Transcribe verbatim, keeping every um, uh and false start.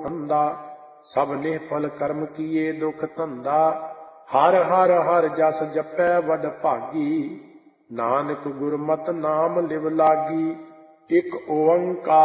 फंदा। सब निष्फल कर्म किए दुख धंधा। हर हर हर जस जपै वड भागी। नानक गुरमत नाम लिव लागी। एक ओंकार